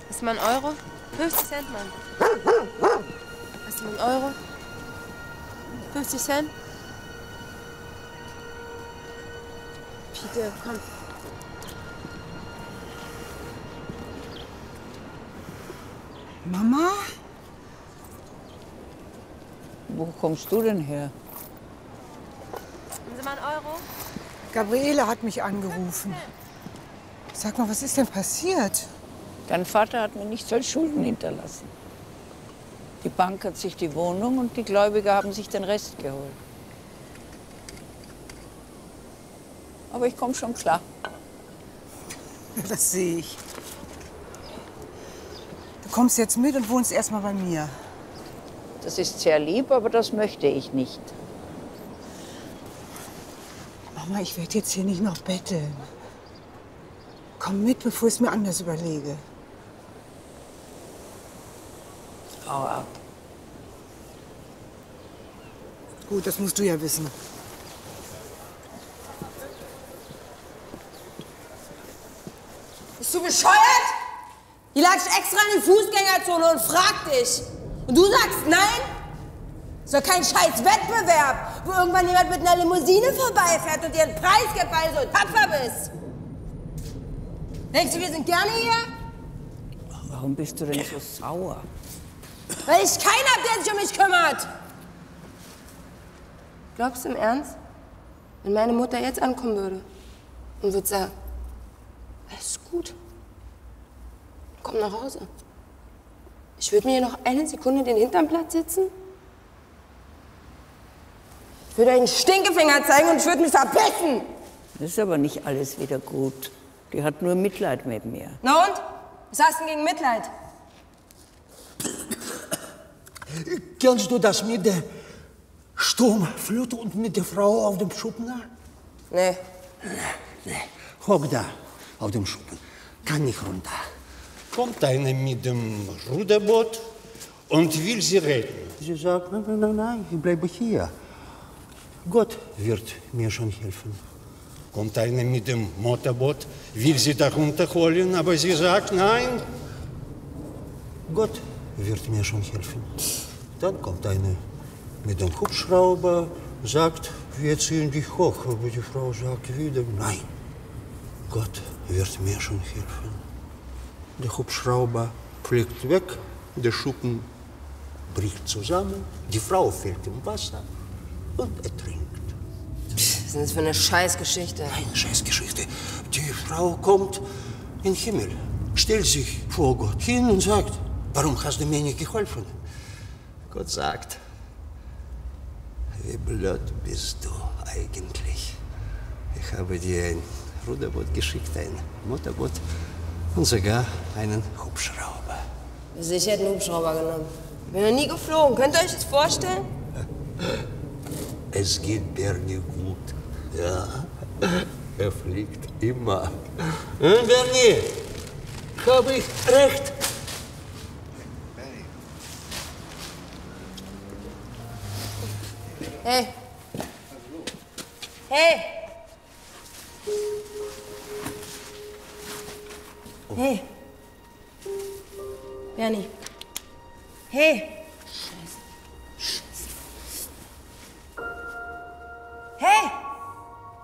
Hast du mal einen Euro? 50 Cent, Mann. Hast du mal einen Euro? 50 Cent? Pike, komm. Mama? Wo kommst du denn her? Haben Sie mal einen Euro? Gabriele hat mich angerufen. Sag mal, was ist denn passiert? Dein Vater hat mir nichts als Schulden hinterlassen. Die Bank hat sich die Wohnung und die Gläubiger haben sich den Rest geholt. Aber ich komme schon klar. Das sehe ich. Du kommst jetzt mit und wohnst erst mal bei mir. Das ist sehr lieb, aber das möchte ich nicht. Mama, ich werde jetzt hier nicht noch betteln. Komm mit, bevor ich es mir anders überlege. Hau ab. Gut, das musst du ja wissen. Bist du bescheuert? Die latscht extra in die Fußgängerzone und fragt dich. Und du sagst nein? Ist doch kein scheiß Wettbewerb, wo irgendwann jemand mit einer Limousine vorbeifährt und dir einen Preis gibt, weil du so tapfer bist. Denkst du, wir sind gerne hier? Warum bist du denn so sauer? Weil ich keinen hab, der sich um mich kümmert. Glaubst du im Ernst? Wenn meine Mutter jetzt ankommen würde und würde sagen, alles ist gut, komm nach Hause. Ich würde mir hier noch eine Sekunde den Hintern platt sitzen. Ich würde euch einen Stinkefinger zeigen und ich würde mich verpissen. Das ist aber nicht alles wieder gut. Die hat nur Mitleid mit mir. Na und? Was hast du denn gegen Mitleid? Kennst du das mit der Sturmflut und mit der Frau auf dem Schuppen da? Nee. Nee. Hock da auf dem Schuppen. Kann nicht runter. Kommt eine mit dem Ruderboot und will sie retten. Sie sagt, nein, nein, nein, ich bleibe hier. Gott wird mir schon helfen. Kommt eine mit dem Motorboot, will sie da runterholen, aber sie sagt nein. Gott wird mir schon helfen. Dann kommt eine mit dem Hubschrauber, sagt, wir ziehen dich hoch. Aber die Frau sagt wieder, nein, Gott wird mir schon helfen. Der Hubschrauber fliegt weg, der Schuppen bricht zusammen, die Frau fällt im Wasser und ertrinkt. Was ist denn das für eine Scheißgeschichte? Eine Scheißgeschichte. Die Frau kommt in den Himmel, stellt sich vor Gott hin und sagt, warum hast du mir nicht geholfen? Gott sagt, wie blöd bist du eigentlich. Ich habe dir ein Ruderboot geschickt, ein Motorboot und sogar einen Hubschrauber. Sicher hätte einen Hubschrauber genommen. Ich bin noch nie geflogen. Könnt ihr euch das vorstellen? Es geht Bernie gut. Ja, er fliegt immer. Bernie, habe ich recht? Hey. Hey. Hey. Bernie. Hey.